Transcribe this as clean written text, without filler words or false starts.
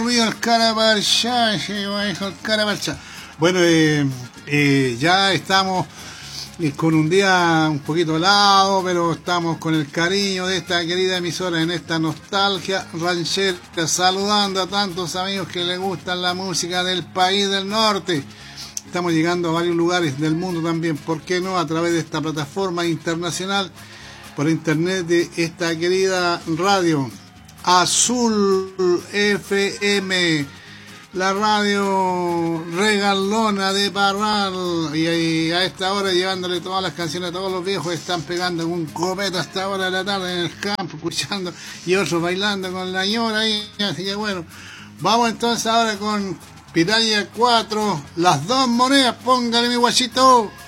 el Caraparchá, el Caraparchá. Bueno, ya estamos con un día un poquito helado, pero estamos con el cariño de esta querida emisora en esta nostalgia ranchera, saludando a tantos amigos que les gustan la música del país del norte. Estamos llegando a varios lugares del mundo también, ¿por qué no? A través de esta plataforma internacional, por internet de esta querida radio, Azul FM, la radio regalona de Parral, y a esta hora llevándole todas las canciones a todos los viejos. Están pegando un copete a esta hora de la tarde en el campo, escuchando, y otros bailando con la ñora ahí. Así que bueno, vamos entonces ahora con Piraña 4, las dos monedas. Póngale mi guachito.